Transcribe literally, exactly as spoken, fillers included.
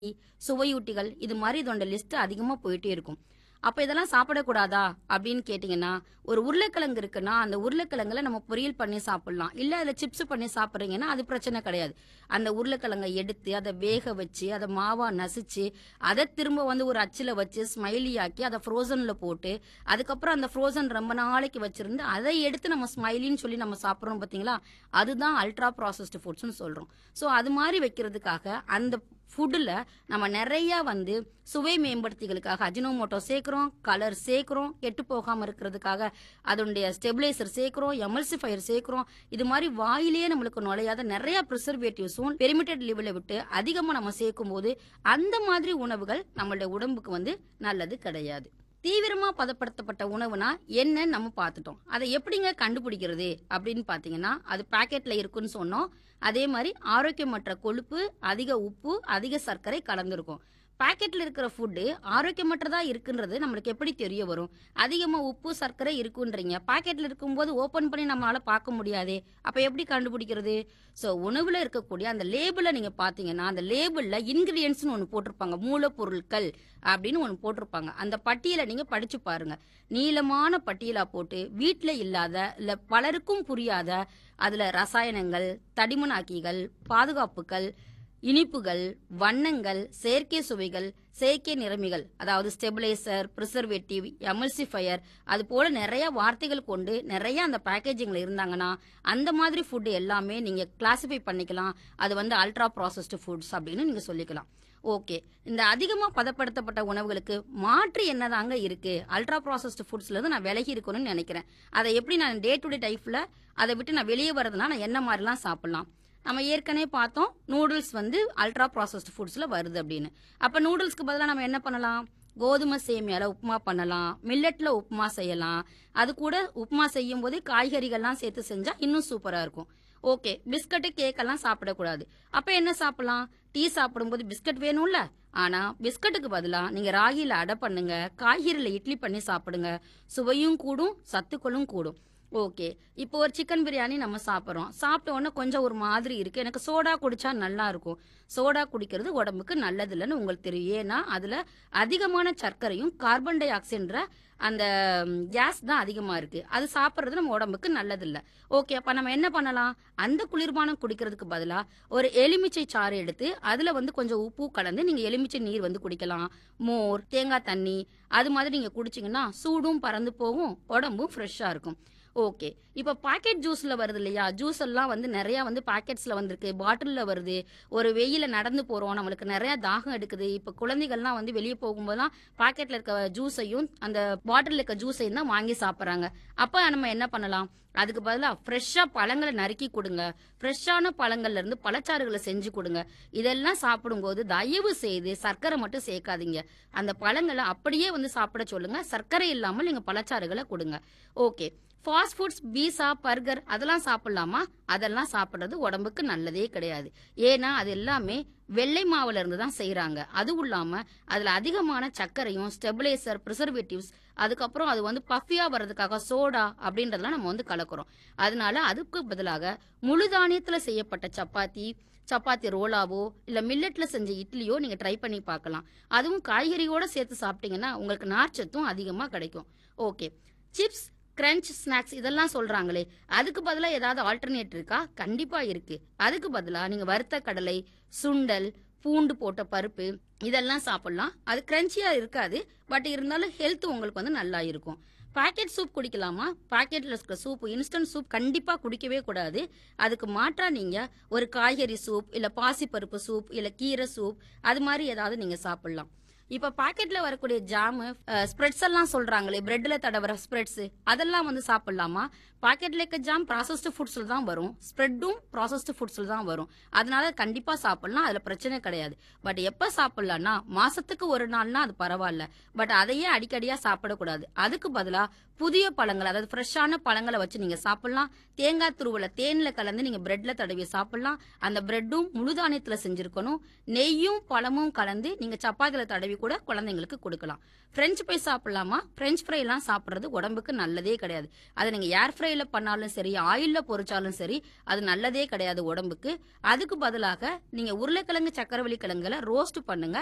சுவையூட்டிகள் இது மாதிரி இதோட லிஸ்ட் அதிகமா போயிட்டே இருக்கும். அப்ப இதெல்லாம் சாப்பிடக்கூடாதா அப்படின்னு கேட்டீங்கன்னா, ஒரு உருளைக்கிழங்கு இருக்குன்னா, அந்த உருளைக்கிழங்குல நம்ம பொரியல் பண்ணி சாப்பிடலாம். இல்ல அதுல சிப்ஸ் பண்ணி சாப்பிடுறீங்கன்னா, அது பிரச்சனை கிடையாது. அந்த உருளைக்கிழங்கை எடுத்து, அத வேக வச்சு, அத மாவா நசிச்சு, அத திரும்ப வந்து ஒரு அச்சுல வச்சு ஸ்மைலி ஆக்கி, அத ஃப்ரோசன்ல போட்டு, அதுக்கப்புறம் அந்த ஃப்ரோசன் ரொம்ப நாளைக்கு வச்சிருந்து, அதை எடுத்து நம்ம ஸ்மைலின்னு சொல்லி நம்ம சாப்பிடுறோம் பார்த்தீங்களா? அதுதான் அல்ட்ரா ப்ராசஸ்டு ஃபுட்ஸ்ன்னு சொல்றோம். ஸோ அது மாரி வைக்கிறதுக்காக அந்த ஃபுட்டுல நம்ம நெறைய வந்து சுவை மேம்படுத்திகளுக்காக அஜினோமோட்டோ சேர்க்கிறோம், கலர் சேர்க்கிறோம், கெட்டு போகாம இருக்கிறதுக்காக அதனுடைய ஸ்டெபிலைசர் சேர்க்கிறோம், எமல்சிஃபையர் சேர்க்கிறோம். இது மாதிரி வாயிலேயே நம்மளுக்கு நுழையாத நிறைய ப்ரிசர்வேட்டிவ்ஸும் பெர்மிட்டட் லெவலை விட்டு அதிகமா நம்ம சேர்க்கும்போது அந்த மாதிரி உணவுகள் நம்மளுடைய உடம்புக்கு வந்து நல்லது கிடையாது. தீவிரமா பதப்படுத்தப்பட்ட உணவுனா என்னன்னு நம்ம பார்த்துட்டோம். அதை எப்படிங்க கண்டுபிடிக்கிறது அப்படின்னு பார்த்தீங்கன்னா, அது பாக்கெட்ல இருக்குன்னு சொன்னோம். அதே மாதிரி ஆரோக்கியமற்ற கொழுப்பு, அதிக உப்பு, அதிக சர்க்கரை கலந்திருக்கும். பாக்கெட்ல இருக்கிற ஃபுட்டு ஆரோக்கியமற்றதா இருக்குன்றது நம்மளுக்கு எப்படி தெரிய வரும்? அதிகமா உப்பு, சர்க்கரை இருக்குன்றீங்க. பாக்கெட்ல இருக்கும்போது ஓபன் பண்ணி நம்மளால பார்க்க முடியாதே. அப்ப எப்படி கண்டுபிடிக்கிறது? ஸோ உணவுல இருக்கக்கூடிய அந்த லேபிள நீங்க பார்த்தீங்கன்னா, அந்த லேபிள்ல இன்கிரியன்ட்ஸ்னு ஒண்ணு போட்டிருப்பாங்க. மூலப்பொருட்கள் அப்படின்னு ஒண்ணு போட்டிருப்பாங்க. அந்த பட்டியலை நீங்க படிச்சு பாருங்க. நீளமான பட்டியலா போட்டு வீட்ல இல்லாத இல்ல பலருக்கும் புரியாத அதுல ரசாயனங்கள், தடிமனாக்கிகள், பாதுகாப்புகள், இனிப்புகள், வண்ணங்கள், செயற்கை சுவைகள், செயற்கை நிறமிகள் அதாவது ஸ்டெபிலைசர், பிரிசர்வேட்டிவ், எமல்சிஃபையர் அது போல நிறைய வார்த்தைகள் கொண்டு நிறைய அந்த பேக்கேஜிங்ல இருந்தாங்கன்னா அந்த மாதிரி ஃபுட் எல்லாமே நீங்க கிளாசிஃபை பண்ணிக்கலாம். அது வந்து அல்ட்ரா ப்ராசஸ்டு ஃபுட்ஸ் அப்படின்னு நீங்க சொல்லிக்கலாம். ஓகே, இந்த அதிகமா பதப்படுத்தப்பட்ட உணவுகளுக்கு மாற்று என்னதாங்க இருக்கு? அல்ட்ரா ப்ராசஸ்டு ஃபுட்ஸ்ல இருந்து நான் விலகி இருக்கணும்னு நினைக்கிறேன். அதை எப்படி நான் டே டு டே லைஃப்ல அதை விட்டு நான் வெளியே வரதுனா நான் என்ன மாதிரிலாம் சாப்பிடலாம்? நம்ம ஏற்கனவே பார்த்தோம் நூடுல்ஸ் வந்து அல்ட்ரா ப்ராசஸ்டு ஃபுட்ஸ்ல வருது அப்படின்னு. அப்ப நூடுல்ஸ்க்கு பதிலாக நம்ம என்ன பண்ணலாம்? கோதுமை சேமியால உப்புமா பண்ணலாம், மில்லட்ல உப்புமா செய்யலாம். அது கூட உப்புமா செய்யும் போது காய்கறிகள்லாம் சேர்த்து செஞ்சா இன்னும் சூப்பரா இருக்கும். ஓகே, பிஸ்கட்டு, கேக் எல்லாம் சாப்பிடக்கூடாது. அப்ப என்ன சாப்பிடலாம்? டீ சாப்பிடும்போது பிஸ்கட் வேணும்ல. ஆனா பிஸ்கட்டுக்கு பதிலா நீங்க ராகில அடை பண்ணுங்க, காய்கறில இட்லி பண்ணி சாப்பிடுங்க. சுவையும் கூடும், சத்துக்களும் கூடும். ஓகே, இப்போ ஒரு சிக்கன் பிரியாணி நம்ம சாப்பிட்றோம். சாப்பிட்ட உடனே கொஞ்சம் ஒரு மாதிரி இருக்கு, எனக்கு சோடா குடிச்சா நல்லா இருக்கும். சோடா குடிக்கிறது உடம்புக்கு நல்லது இல்லைன்னு உங்களுக்கு தெரியும். ஏன்னா அதுல அதிகமான சர்க்கரையும் கார்பன் டை ஆக்சைடுன்ற அந்த கேஸ் தான் அதிகமா இருக்கு. அது சாப்பிட்றது நம்ம உடம்புக்கு நல்லது இல்லை. ஓகே, அப்ப நம்ம என்ன பண்ணலாம்? அந்த குளிர்பானம் குடிக்கிறதுக்கு பதிலா ஒரு எலுமிச்சை சாறு எடுத்து அதுல வந்து கொஞ்சம் உப்பு கலந்து நீங்க எலுமிச்சை நீர் வந்து குடிக்கலாம். மோர், தேங்காய் தண்ணி அது மாதிரி நீங்க குடிச்சீங்கன்னா சூடும் பறந்து போகும், உடம்பும் ஃப்ரெஷ்ஷா இருக்கும். ஓகே, இப்போ பாக்கெட் ஜூஸ்ல வருது இல்லையா? ஜூஸ் எல்லாம் வந்து நிறைய வந்து பாக்கெட்ஸ்ல வந்திருக்கு, பாட்டில்ல வருது. ஒரு வெயில நடந்து போறோம், நம்மளுக்கு நிறைய தாகம் எடுக்குது. இப்போ குழந்தைகள்லாம் வந்து வெளியே போகும்போதெல்லாம் பாக்கெட்ல இருக்க ஜூஸையும் அந்த பாட்டில் இருக்க ஜூஸையும் தான் வாங்கி சாப்பிட்றாங்க. அப்ப நம்ம என்ன பண்ணலாம்? அதுக்கு பதிலாக ஃப்ரெஷ்ஷா பழங்களை நறுக்கி கொடுங்க. ஃப்ரெஷ்ஷான பழங்கள்ல இருந்து பழச்சாறுகளை செஞ்சு கொடுங்க. இதெல்லாம் சாப்பிடும்போது தயவு செய்து சர்க்கரை மட்டும் சேர்க்காதீங்க. அந்த பழங்களை அப்படியே வந்து சாப்பிட சொல்லுங்க. சர்க்கரை இல்லாமல் நீங்க பழச்சாறுகளை கொடுங்க. ஓகே, ஃபாஸ்ட் ஃபுட்ஸ், பீஸா, பர்கர் அதெல்லாம் சாப்பிடலாமா? அதெல்லாம் சாப்பிட்றது உடம்புக்கு நல்லதே கிடையாது. ஏன்னா அது எல்லாமே வெள்ளை மாவுல இருந்து தான் செய்யறாங்க. அதுவும் இல்லாம அதுல அதிகமான சர்க்கரையும், ஸ்டெபிலைசர், ப்ரிசர்வேட்டிவ்ஸ், அதுக்கப்புறம் அது வந்து பஃபியா வர்றதுக்காக சோடா அப்படின்றதெல்லாம் நம்ம வந்து கலக்குறோம். அதனால அதுக்கு பதிலாக முழு தானியத்துல செய்யப்பட்ட சப்பாத்தி, சப்பாத்தி ரோலாவோ இல்ல மில்லட்ல செஞ்ச இட்லியோ நீங்க ட்ரை பண்ணி பார்க்கலாம். அதுவும் காய்கறியோட சேர்த்து சாப்பிட்டீங்கன்னா உங்களுக்கு நார்ச்சத்தும் அதிகமா கிடைக்கும். ஓகே, சிப்ஸ், கிரன்ச் ஸ்நாக்ஸ் இதெல்லாம் சொல்றாங்களே, அதுக்கு பதிலா ஏதாவது ஆல்டர்னேட் இருக்கா? கண்டிப்பா இருக்கு. அதுக்கு பதிலா நீங்க வறுத்த கடலை, சுண்டல், பூண்டு போட்ட பருப்பு இதெல்லாம் சாப்பிடலாம். அது கிரன்ச்சியா இருக்காது, பட் இருந்தாலும் ஹெல்த் உங்களுக்கு வந்து நல்லா இருக்கும். Packet soup குடிக்கலாமா? பாக்கெட்ல இருக்கிற சூப், இன்ஸ்டன்ட் சூப் கண்டிப்பா குடிக்கவே கூடாது. அதுக்கு மாற்றா நீங்க ஒரு காய்கறி சூப், இல்ல பாசிப்பருப்பு சூப், இல்ல கீரை சூப் அது மாதிரி ஏதாவது நீங்க சாப்பிடலாம். இப்ப பாக்கெட்ல வரக்கூடிய ஜாமு, ஸ்ப்ரெட்ஸ் எல்லாம் சொல்றாங்களே, பிரெட்ல தடவர ஸ்ப்ரெட்ஸ் அதெல்லாம் வந்து சாப்பிடலாமா? பாக்கெட்ல இருக்க ஜாம் ப்ராசஸ்டு ஃபுட்ஸ்ல தான் வரும், ஸ்ப்ரெட்டும் ப்ராசஸ்டு ஃபுட்ஸ்ல தான் வரும். அதனால கண்டிப்பா சாப்பிடலாம், அதுல பிரச்சனை கிடையாது. பட் எப்ப சாப்பிடலாம்னா மாசத்துக்கு ஒரு நாள்னா அது பரவாயில்ல. பட் அதையே அடிக்கடியா சாப்பிடக்கூடாது. அதுக்கு பதிலா புதிய பழங்கள் அதாவது ஃப்ரெஷ்ஷான பழங்களை வச்சு நீங்க சாப்பிடலாம். தேங்காய் துருவல தேன்ல கலந்து நீங்க பிரெட்ல தடவி சாப்பிடலாம். அந்த பிரெட்டும் முழு தானியத்துல செஞ்சிருக்கணும். நெய்யும் பழமும் கலந்து நீங்க சப்பாத்தில தடவி கூட குழந்தைங்களுக்கு கொடுக்கலாம். பிரெஞ்ச் ஃப்ரை சாப்பிடலாமா? பிரெஞ்ச் ஃப்ரை எல்லாம் சாப்பிடுறது உடம்புக்கு நல்லதே கிடையாது. அதை நீங்க ஏர் ஃப்ரைல பண்ணாலும் சரி, ஆயில்ல பொரிச்சாலும் சரி, அது நல்லதே கிடையாது உடம்புக்கு. அதுக்கு பதிலாக நீங்க உருளைக்கிழங்கு சக்கரவள்ளி கிழங்குல ரோஸ்ட் பண்ணுங்க.